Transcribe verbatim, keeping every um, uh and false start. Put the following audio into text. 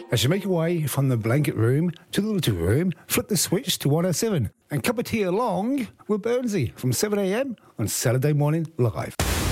As you make your way from the blanket room to the little room, flip the switch to one oh seven and cup of tea along with Burnsy from seven a m on Saturday Morning Live.